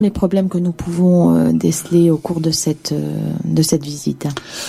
Les problèmes que nous pouvons déceler au cours de cette visite.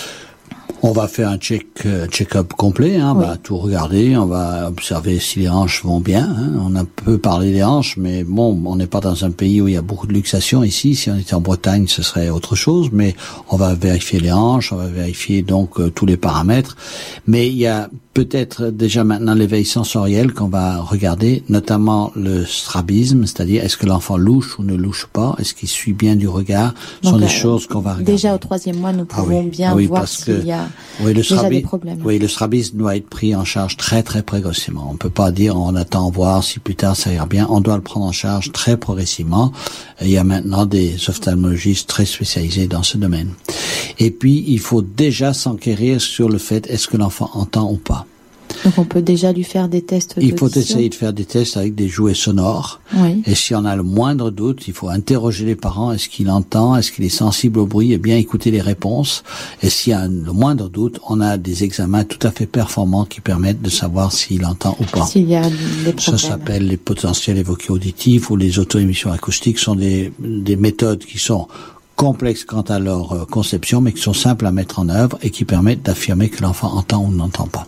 On va faire un check-up complet, on va tout regarder, on va observer si les hanches vont bien. On a peu parlé des hanches, mais bon, on n'est pas dans un pays où il y a beaucoup de luxation ici. Si on était en Bretagne, ce serait autre chose, mais on va vérifier les hanches, on va vérifier donc tous les paramètres. Mais il y a peut-être déjà maintenant l'éveil sensoriel qu'on va regarder, notamment le strabisme, c'est-à-dire est-ce que l'enfant louche ou ne louche pas, est-ce qu'il suit bien du regard, ce sont des choses qu'on va regarder. Déjà au 3e mois, nous pouvons bien voir s'il y a déjà des problèmes. Oui, le strabisme doit être pris en charge très très précocement. On peut pas dire on attend voir si plus tard ça ira bien, on doit le prendre en charge très progressivement. Il y a maintenant des ophtalmologistes très spécialisés dans ce domaine. Et puis, il faut déjà s'enquérir sur le fait est-ce que l'enfant entend ou pas. Donc on peut déjà lui faire des tests d'audition. Il faut essayer de faire des tests avec des jouets sonores. Oui. Et si on a le moindre doute, il faut interroger les parents. Est-ce qu'il entend? Est-ce qu'il est sensible au bruit? Et bien écouter les réponses. Et s'il y a le moindre doute, on a des examens tout à fait performants qui permettent de savoir s'il entend ou pas. S'il y a des problèmes. Ça s'appelle les potentiels évoqués auditifs ou les auto-émissions acoustiques. Ce sont des méthodes qui sont complexes quant à leur conception, mais qui sont simples à mettre en œuvre et qui permettent d'affirmer que l'enfant entend ou n'entend pas.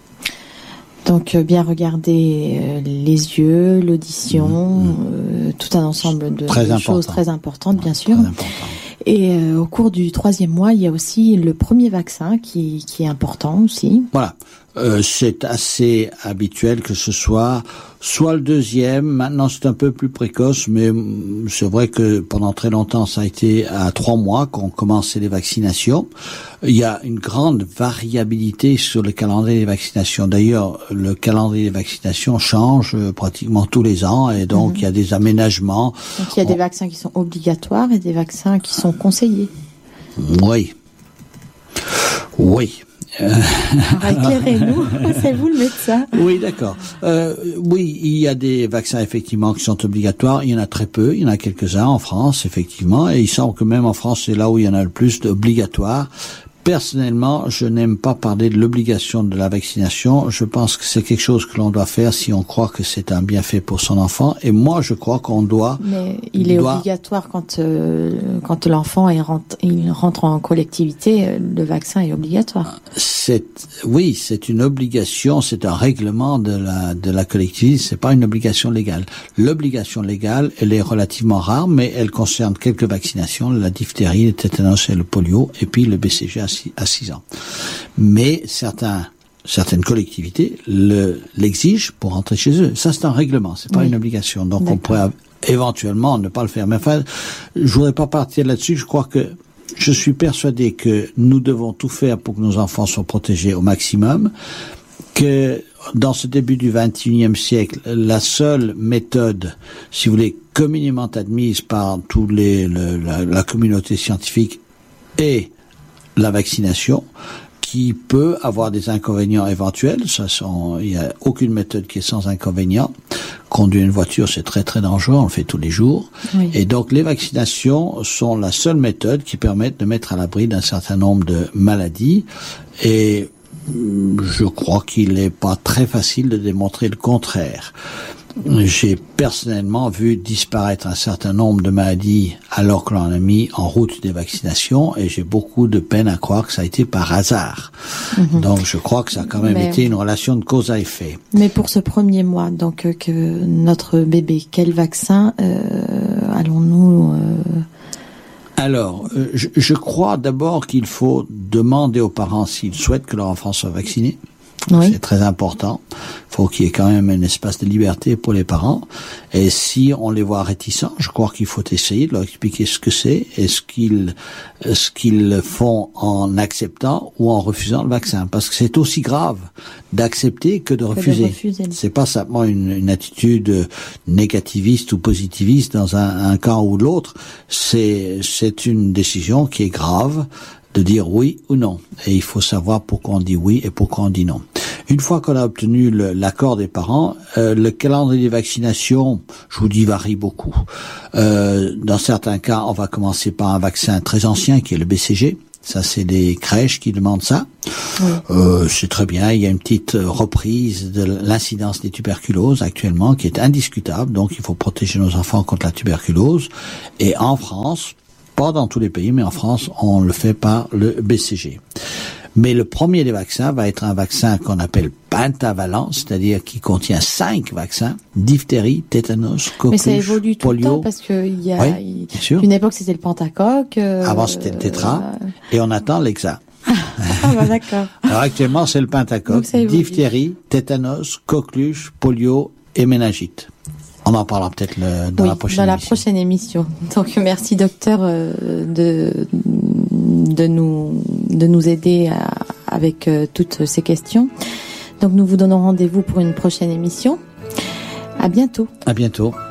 Donc bien regarder les yeux, l'audition, tout un ensemble de choses très importantes, bien sûr. Très important. Et au cours du 3e mois, il y a aussi le premier vaccin qui est important aussi. Voilà. C'est assez habituel que ce soit le 2e. Maintenant, c'est un peu plus précoce, mais c'est vrai que pendant très longtemps, ça a été à 3 mois qu'on commençait les vaccinations. Il y a une grande variabilité sur le calendrier des vaccinations. D'ailleurs, le calendrier des vaccinations change pratiquement tous les ans, et donc il y a des aménagements. Donc il y a des vaccins qui sont obligatoires et des vaccins qui sont conseillés. Oui. Éclairez-nous, c'est vous le médecin. Oui, d'accord. Oui, il y a des vaccins effectivement qui sont obligatoires. Il y en a très peu. Il y en a quelques-uns en France, effectivement. Et il semble que même en France, c'est là où il y en a le plus d'obligatoires. Personnellement, je n'aime pas parler de l'obligation de la vaccination. Je pense que c'est quelque chose que l'on doit faire si on croit que c'est un bienfait pour son enfant. Et moi, je crois qu'on doit... Mais il est obligatoire quand l'enfant il rentre en collectivité, le vaccin est obligatoire. Oui, c'est une obligation, c'est un règlement de la collectivité, c'est pas une obligation légale. L'obligation légale, elle est relativement rare, mais elle concerne quelques vaccinations, la diphtérie, le tétanos et le polio, et puis le BCG à 6 ans. Mais certaines collectivités l'exigent pour rentrer chez eux. Ça, c'est un règlement, c'est pas une obligation. Donc, on pourrait éventuellement ne pas le faire. Mais enfin, je voudrais pas partir là-dessus. Je suis persuadé que nous devons tout faire pour que nos enfants soient protégés au maximum, que dans ce début du XXIe siècle, la seule méthode, si vous voulez, communément admise par la communauté scientifique est la vaccination, qui peut avoir des inconvénients éventuels. Il n'y a aucune méthode qui est sans inconvénients. Conduire une voiture, c'est très très dangereux, on le fait tous les jours. Oui. Et donc les vaccinations sont la seule méthode qui permette de mettre à l'abri d'un certain nombre de maladies. Et je crois qu'il n'est pas très facile de démontrer le contraire. J'ai personnellement vu disparaître un certain nombre de maladies alors que l'on a mis en route des vaccinations, et j'ai beaucoup de peine à croire que ça a été par hasard. Donc je crois que ça a quand même été une relation de cause à effet. Mais pour ce premier mois, donc que notre bébé, quel vaccin allons-nous Alors, je crois d'abord qu'il faut demander aux parents s'ils souhaitent que leur enfant soit vacciné. Oui. C'est très important. Il faut qu'il y ait quand même un espace de liberté pour les parents. Et si on les voit réticents, je crois qu'il faut essayer de leur expliquer ce que c'est et ce qu'ils font en acceptant ou en refusant le vaccin. Parce que c'est aussi grave d'accepter que de refuser. C'est pas simplement une attitude négativiste ou positiviste dans un camp ou l'autre. C'est une décision qui est grave, de dire oui ou non. Et il faut savoir pourquoi on dit oui et pourquoi on dit non. Une fois qu'on a obtenu l'accord des parents, le calendrier des vaccinations, je vous dis, varie beaucoup. Dans certains cas, on va commencer par un vaccin très ancien qui est le BCG. Ça, c'est des crèches qui demandent ça. Oui. C'est très bien. Il y a une petite reprise de l'incidence des tuberculoses actuellement qui est indiscutable. Donc, il faut protéger nos enfants contre la tuberculose. Et en France, pas dans tous les pays, mais en France, on le fait par le BCG. Mais le premier des vaccins va être un vaccin qu'on appelle pentavalent, c'est-à-dire qui contient 5 vaccins: diphtérie, tétanos, coqueluche, polio. Mais ça évolue tout le temps parce que il y a une époque c'était le pentacoque. Avant c'était le tétra et on attend l'hexa. D'accord. Alors actuellement c'est le pentacoque, diphtérie, tétanos, coqueluche, polio et méningite. On en parlera peut-être dans la prochaine émission. Donc merci docteur de nous aider avec toutes ces questions. Donc nous vous donnons rendez-vous pour une prochaine émission. À bientôt. À bientôt.